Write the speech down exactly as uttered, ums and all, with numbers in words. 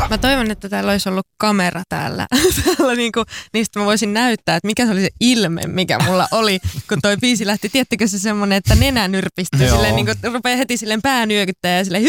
Mä toivon, että täällä olisi ollut kamera täällä. täällä niinku, niistä mä voisin näyttää, että mikä se oli se ilme, mikä mulla oli, kun toi biisi lähti. Tiedättekö se semmonen, että nenä nyrpistyy silleen, niinku, rupeaa heti silleen pää nyökyttää ja silleen